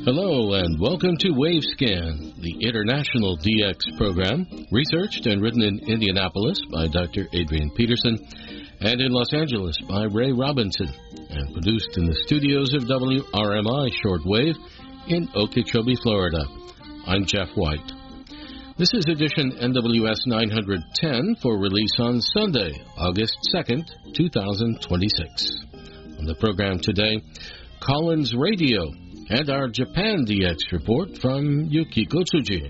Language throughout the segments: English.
Hello and welcome to WaveScan, the international DX program, researched and written in Indianapolis by Dr. Adrian Peterson and in Los Angeles by Ray Robinson, and produced in the studios of WRMI Shortwave in Okeechobee, Florida. I'm Jeff White. This is edition NWS 910 for release on Sunday, August 2nd, 2026. On the program today, Collins Radio and our Japan DX report from Yukiko Tsuji.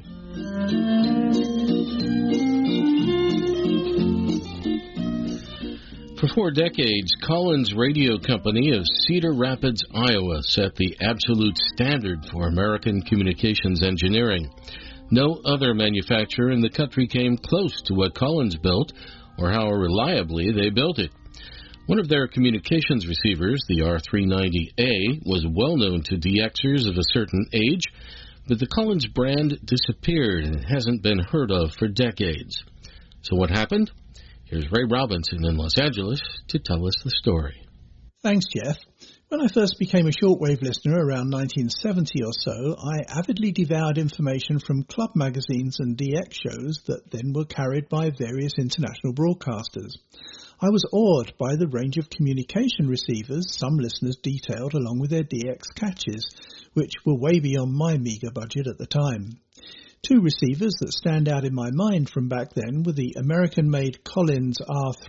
For 4 decades, Collins Radio Company of Cedar Rapids, Iowa, set the absolute standard for American communications engineering. No other manufacturer in the country came close to what Collins built or how reliably they built it. One of their communications receivers, the R390A, was well known to DXers of a certain age, but the Collins brand disappeared and hasn't been heard of for decades. So what happened? Here's Ray Robinson in Los Angeles to tell us the story. Thanks, Jeff. When I first became a shortwave listener around 1970 or so, I avidly devoured information from club magazines and DX shows that then were carried by various international broadcasters. I was awed by the range of communication receivers some listeners detailed along with their DX catches, which were way beyond my meagre budget at the time. 2 receivers that stand out in my mind from back then were the American-made Collins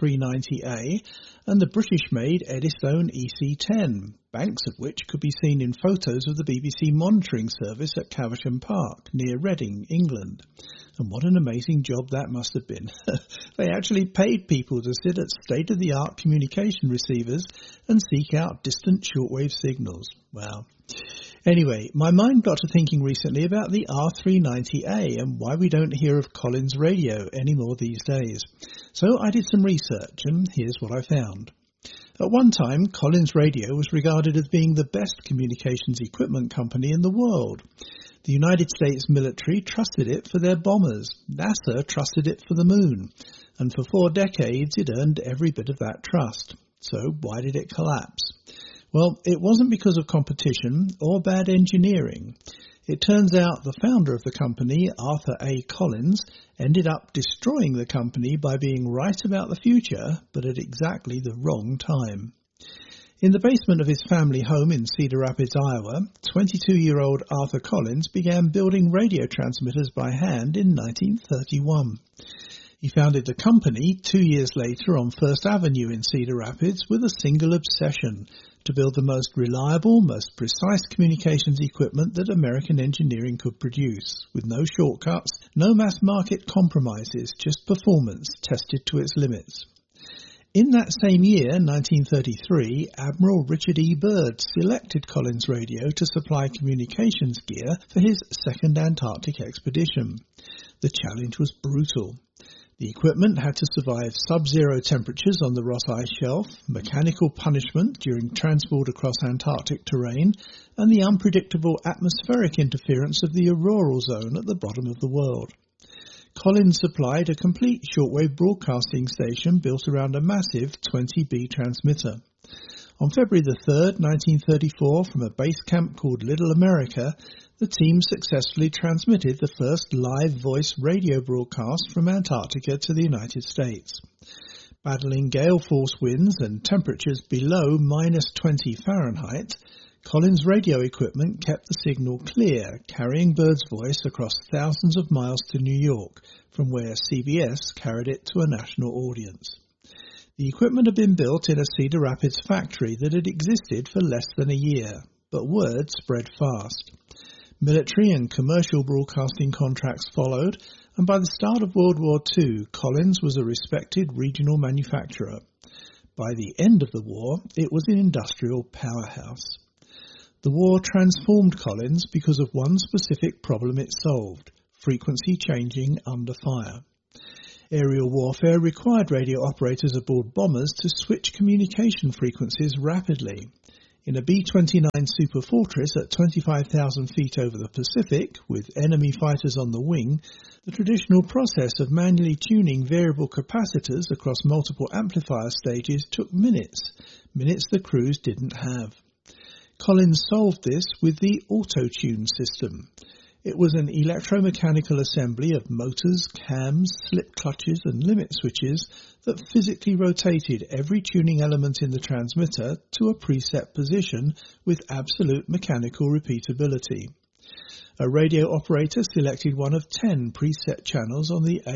R390A and the British-made Eddystone EC10, banks of which could be seen in photos of the BBC monitoring service at Caversham Park, near Reading, England. And what an amazing job that must have been. They actually paid people to sit at state-of-the-art communication receivers and seek out distant shortwave signals. Wow. Anyway, my mind got to thinking recently about the R390A and why we don't hear of Collins Radio anymore these days. So I did some research, and here's what I found. At one time, Collins Radio was regarded as being the best communications equipment company in the world. The United States military trusted it for their bombers. NASA trusted it for the moon. And for 4 decades, it earned every bit of that trust. So why did it collapse? Well, it wasn't because of competition or bad engineering. It turns out the founder of the company, Arthur A. Collins, ended up destroying the company by being right about the future, but at exactly the wrong time. In the basement of his family home in Cedar Rapids, Iowa, 22-year-old Arthur Collins began building radio transmitters by hand in 1931. He founded the company 2 years later on First Avenue in Cedar Rapids with a single obsession: to build the most reliable, most precise communications equipment that American engineering could produce, with no shortcuts, no mass market compromises, just performance tested to its limits. In that same year, 1933, Admiral Richard E. Byrd selected Collins Radio to supply communications gear for his second Antarctic expedition. The challenge was brutal. The equipment had to survive sub-zero temperatures on the Ross Ice Shelf, mechanical punishment during transport across Antarctic terrain, and the unpredictable atmospheric interference of the auroral zone at the bottom of the world. Collins supplied a complete shortwave broadcasting station built around a massive 20B transmitter. On February 3rd, 1934, from a base camp called Little America, the team successfully transmitted the first live voice radio broadcast from Antarctica to the United States. Battling gale force winds and temperatures below -20 Fahrenheit, Collins radio equipment kept the signal clear, carrying Byrd's voice across thousands of miles to New York, from where CBS carried it to a national audience. The equipment had been built in a Cedar Rapids factory that had existed for less than a year, but word spread fast. Military and commercial broadcasting contracts followed, and by the start of World War II, Collins was a respected regional manufacturer. By the end of the war, it was an industrial powerhouse. The war transformed Collins because of one specific problem it solved: frequency changing under fire. Aerial warfare required radio operators aboard bombers to switch communication frequencies rapidly. In a B-29 Super Fortress at 25,000 feet over the Pacific, with enemy fighters on the wing, the traditional process of manually tuning variable capacitors across multiple amplifier stages took minutes the crews didn't have. Collins solved this with the auto-tune system. It was an electromechanical assembly of motors, cams, slip clutches and limit switches that physically rotated every tuning element in the transmitter to a preset position with absolute mechanical repeatability. A radio operator selected one of 10 preset channels on the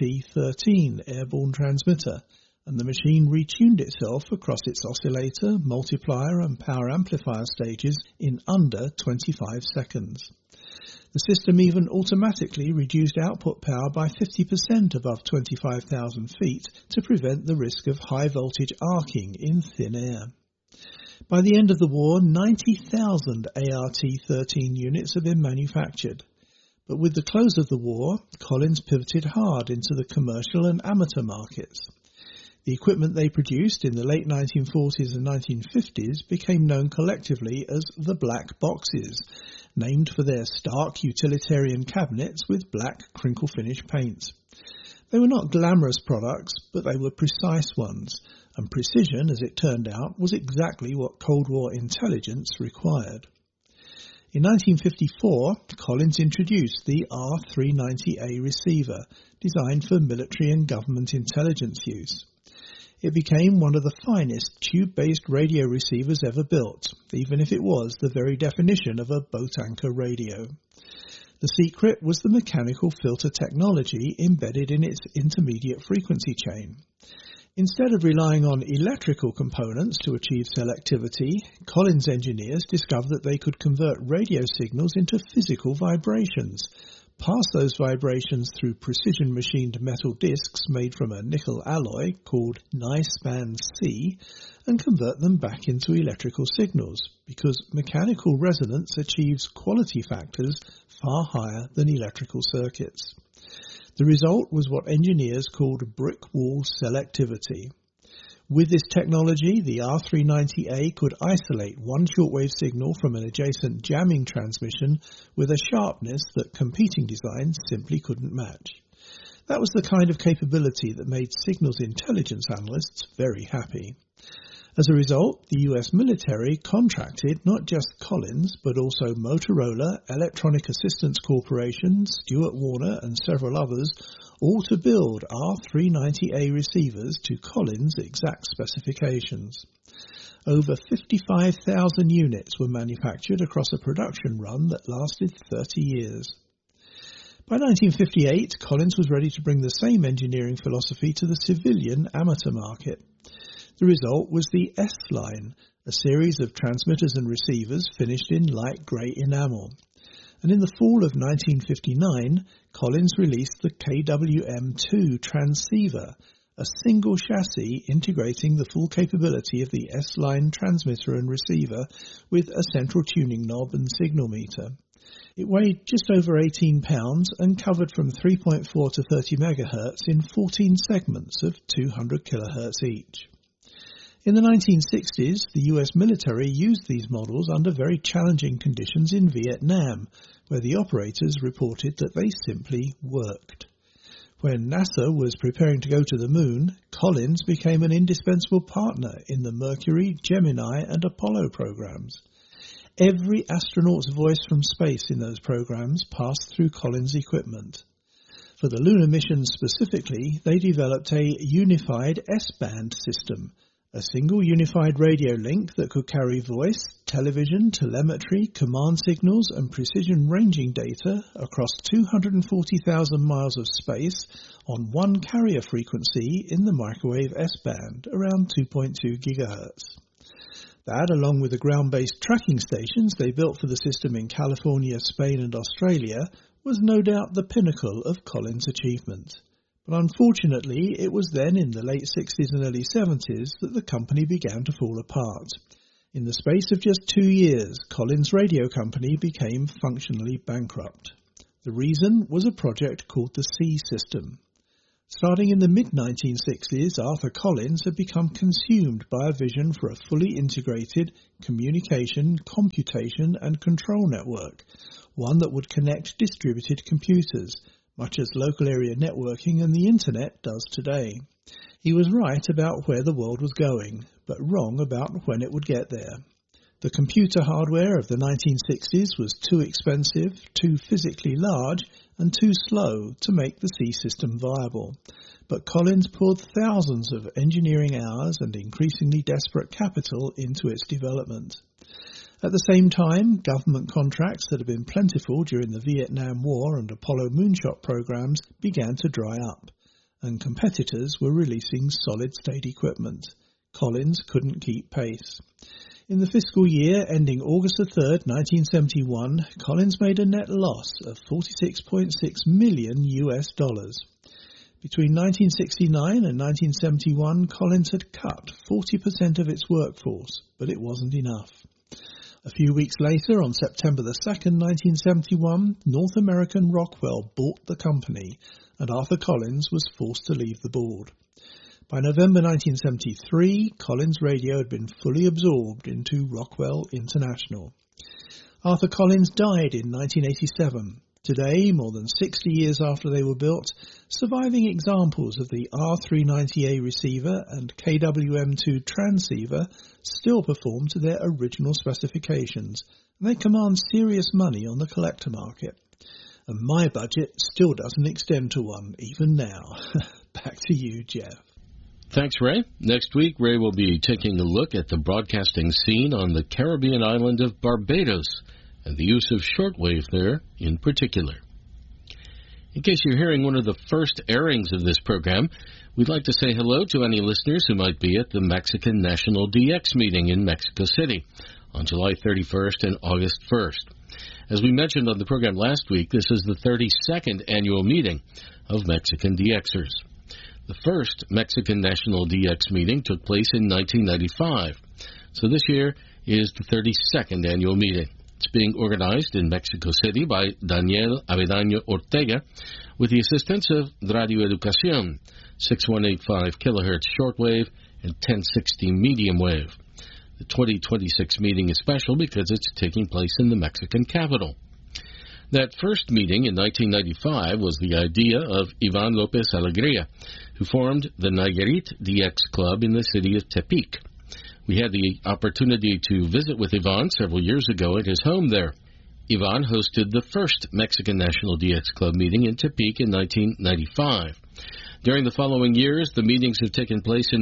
ART-13 airborne transmitter, and the machine retuned itself across its oscillator, multiplier and power amplifier stages in under 25 seconds. The system even automatically reduced output power by 50% above 25,000 feet to prevent the risk of high voltage arcing in thin air. By the end of the war, 90,000 ART-13 units had been manufactured. But with the close of the war, Collins pivoted hard into the commercial and amateur markets. The equipment they produced in the late 1940s and 1950s became known collectively as the Black Boxes, named for their stark utilitarian cabinets with black crinkle finish paint. They were not glamorous products, but they were precise ones, and precision, as it turned out, was exactly what Cold War intelligence required. In 1954, Collins introduced the R390A receiver, designed for military and government intelligence use. It became one of the finest tube-based radio receivers ever built, even if it was the very definition of a boat anchor radio. The secret was the mechanical filter technology embedded in its intermediate frequency chain. Instead of relying on electrical components to achieve selectivity, Collins engineers discovered that they could convert radio signals into physical vibrations, pass those vibrations through precision-machined metal discs made from a nickel alloy called Nispan-C, and convert them back into electrical signals, because mechanical resonance achieves quality factors far higher than electrical circuits. The result was what engineers called brick wall selectivity. With this technology, the R390A could isolate one shortwave signal from an adjacent jamming transmission with a sharpness that competing designs simply couldn't match. That was the kind of capability that made signals intelligence analysts very happy. As a result, the US military contracted not just Collins, but also Motorola, Electronic Assistance Corporation, Stuart Warner and several others, all to build R390A receivers to Collins' exact specifications. Over 55,000 units were manufactured across a production run that lasted 30 years. By 1958, Collins was ready to bring the same engineering philosophy to the civilian amateur market. The result was the S-Line, a series of transmitters and receivers finished in light grey enamel. And in the fall of 1959, Collins released the KWM-2 transceiver, a single chassis integrating the full capability of the S-Line transmitter and receiver with a central tuning knob and signal meter. It weighed just over 18 pounds and covered from 3.4 to 30 megahertz in 14 segments of 200 kilohertz each. In the 1960s, the US military used these models under very challenging conditions in Vietnam, where the operators reported that they simply worked. When NASA was preparing to go to the moon, Collins became an indispensable partner in the Mercury, Gemini and Apollo programs. Every astronaut's voice from space in those programs passed through Collins equipment. For the lunar missions specifically, they developed a unified S-band system, a single unified radio link that could carry voice, television, telemetry, command signals and precision ranging data across 240,000 miles of space on one carrier frequency in the microwave S-band, around 2.2 gigahertz. That, along with the ground-based tracking stations they built for the system in California, Spain and Australia, was no doubt the pinnacle of Collins' achievement. But unfortunately, it was then in the late 60s and early 70s that the company began to fall apart. In the space of just 2 years, Collins Radio Company became functionally bankrupt. The reason was a project called the C System. Starting in the mid-1960s, Arthur Collins had become consumed by a vision for a fully integrated communication, computation and control network, one that would connect distributed computers, much as local area networking and the Internet does today. He was right about where the world was going, but wrong about when it would get there. The computer hardware of the 1960s was too expensive, too physically large, and too slow to make the C system viable. But Collins poured thousands of engineering hours and increasingly desperate capital into its development. At the same time, government contracts that had been plentiful during the Vietnam War and Apollo moonshot programs began to dry up, and competitors were releasing solid-state equipment. Collins couldn't keep pace. In the fiscal year ending August 3, 1971, Collins made a net loss of $46.6 million. Between 1969 and 1971, Collins had cut 40% of its workforce, but it wasn't enough. A few weeks later, on September 2, 1971, North American Rockwell bought the company, and Arthur Collins was forced to leave the board. By November 1973, Collins Radio had been fully absorbed into Rockwell International. Arthur Collins died in 1987. Today, more than 60 years after they were built, surviving examples of the R390A receiver and KWM2 transceiver still perform to their original specifications, and they command serious money on the collector market. And my budget still doesn't extend to one, even now. Back to you, Jeff. Thanks, Ray. Next week, Ray will be taking a look at the broadcasting scene on the Caribbean island of Barbados and the use of shortwave there in particular. In case you're hearing one of the first airings of this program, we'd like to say hello to any listeners who might be at the Mexican National DX meeting in Mexico City on July 31st and August 1st. As we mentioned on the program last week, this is the 32nd annual meeting of Mexican DXers. The first Mexican National DX meeting took place in 1995, so this year is the 32nd annual meeting. It's being organized in Mexico City by Daniel Avedaño Ortega with the assistance of Radio Educación, 6185 kilohertz shortwave and 1060 medium wave. The 2026 meeting is special because it's taking place in the Mexican capital. That first meeting in 1995 was the idea of Ivan Lopez Alegría, who formed the Nayarit DX Club in the city of Tepic. We had the opportunity to visit with Ivan several years ago at his home there. Ivan hosted the first Mexican National DX Club meeting in Tepic in 1995. During the following years, the meetings have taken place in